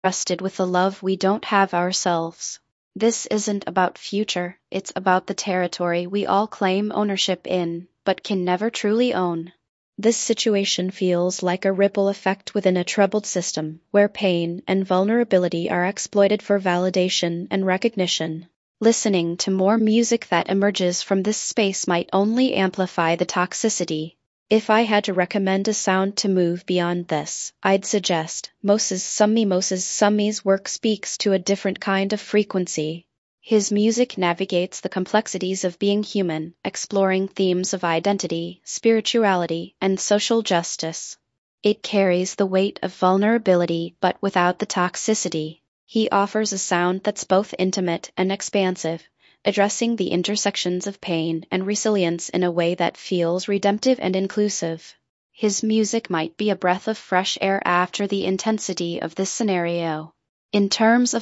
trusted with the love we don't have ourselves. This isn't about future, it's about the territory we all claim ownership in, but can never truly own. This situation feels like a ripple effect within a troubled system, where pain and vulnerability are exploited for validation and recognition. Listening to more music that emerges from this space might only amplify the toxicity. If I had to recommend a sound to move beyond this, I'd suggest Moses Summi. Moses Summi's work speaks to a different kind of frequency. His music navigates the complexities of being human, exploring themes of identity, spirituality, and social justice. It carries the weight of vulnerability but without the toxicity. He offers a sound that's both intimate and expansive, addressing the intersections of pain and resilience in a way that feels redemptive and inclusive. His music might be a breath of fresh air after the intensity of this scenario. In terms of